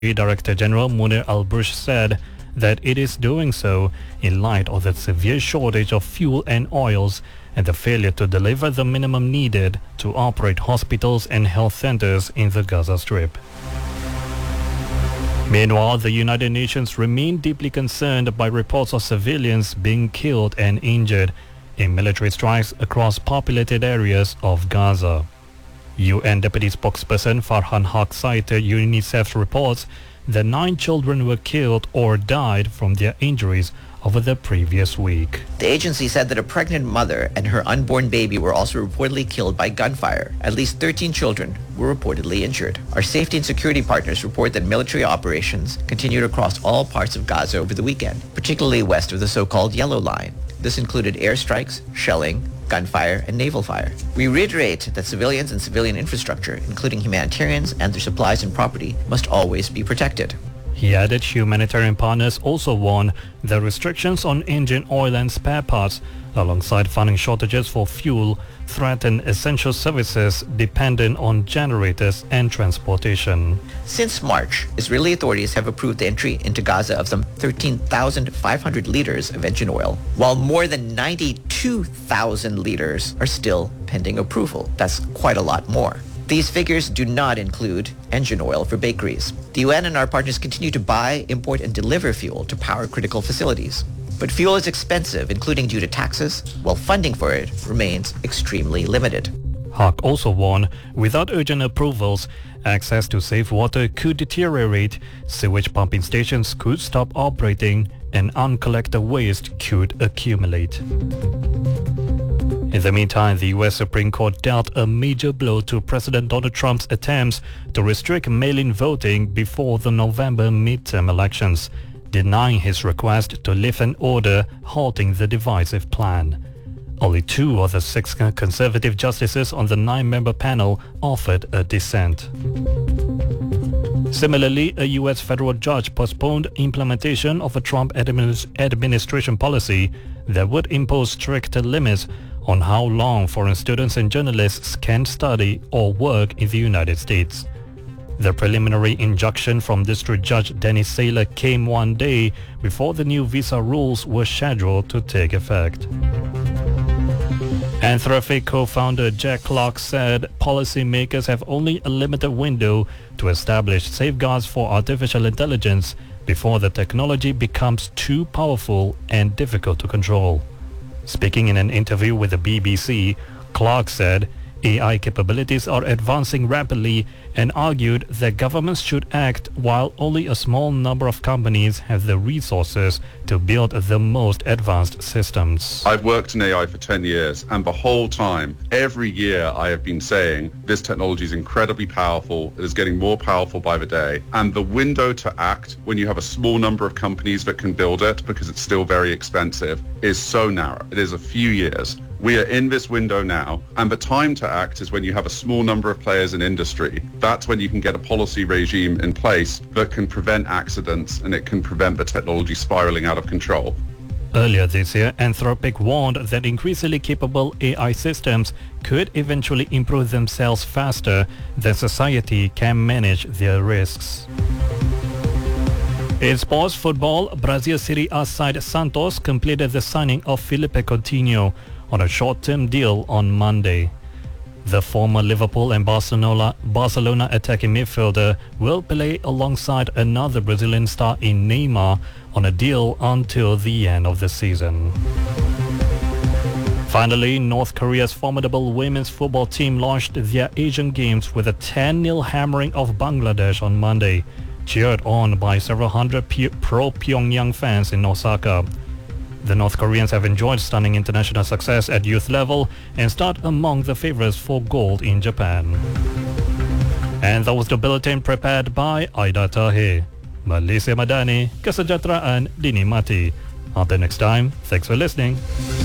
Director General Munir Al-Bursh said that it is doing so in light of the severe shortage of fuel and oils and the failure to deliver the minimum needed to operate hospitals and health centers in the Gaza Strip. Meanwhile, the United Nations remain deeply concerned by reports of civilians being killed and injured in military strikes across populated areas of Gaza. UN Deputy Spokesperson Farhan Haq cited UNICEF's reports that 9 children were killed or died from their injuries over the previous week. The agency said that a pregnant mother and her unborn baby were also reportedly killed by gunfire. At least 13 children were reportedly injured. Our safety and security partners report that military operations continued across all parts of Gaza over the weekend, particularly west of the so-called Yellow Line. This included airstrikes, shelling, gunfire, and naval fire. We reiterate that civilians and civilian infrastructure, including humanitarians and their supplies and property, must always be protected. He added humanitarian partners also warn that restrictions on engine oil and spare parts, alongside funding shortages for fuel, threaten essential services dependent on generators and transportation. Since March, Israeli authorities have approved the entry into Gaza of some 13,500 liters of engine oil, while more than 92,000 liters are still pending approval. That's quite a lot more. These figures do not include engine oil for bakeries. The UN and our partners continue to buy, import, and deliver fuel to power critical facilities. But fuel is expensive, including due to taxes, while funding for it remains extremely limited. Haq also warned, without urgent approvals, access to safe water could deteriorate, sewage pumping stations could stop operating, and uncollected waste could accumulate. In the meantime, the U.S. Supreme Court dealt a major blow to President Donald Trump's attempts to restrict mail-in voting before the November midterm elections, denying his request to lift an order halting the divisive plan. Only 2 of the 6 conservative justices on the 9-member panel offered a dissent. Similarly, a U.S. federal judge postponed implementation of a Trump administration policy that would impose stricter limits on how long foreign students and journalists can study or work in the United States. The preliminary injunction from District Judge Dennis Saylor came one day before the new visa rules were scheduled to take effect. Anthropic co-founder Jack Clark said policymakers have only a limited window to establish safeguards for artificial intelligence before the technology becomes too powerful and difficult to control. Speaking in an interview with the BBC, Clark said AI capabilities are advancing rapidly and argued that governments should act while only a small number of companies have the resources to build the most advanced systems. I've worked in AI for 10 years, and the whole time, every year I have been saying this technology is incredibly powerful, it is getting more powerful by the day, and the window to act when you have a small number of companies that can build it, because it's still very expensive, is so narrow. It is a few years. We are in this window now, and the time to act is when you have a small number of players in industry. That's when you can get a policy regime in place that can prevent accidents and it can prevent the technology spiraling out of control. Earlier this year, Anthropic warned that increasingly capable AI systems could eventually improve themselves faster than society can manage their risks. In sports football, Brazil Serie A side Santos completed the signing of Felipe Coutinho on a short-term deal on Monday. The former Liverpool and Barcelona attacking midfielder will play alongside another Brazilian star in Neymar on a deal until the end of the season. Finally, North Korea's formidable women's football team launched their Asian Games with a 10-0 hammering of Bangladesh on Monday, cheered on by several hundred pro-Pyongyang fans in Osaka. The North Koreans have enjoyed stunning international success at youth level and start among the favorites for gold in Japan. And that was the bulletin prepared by Aida Tahir. Malaysia Madani, kesejahteraan dinikmati. Until next time, thanks for listening.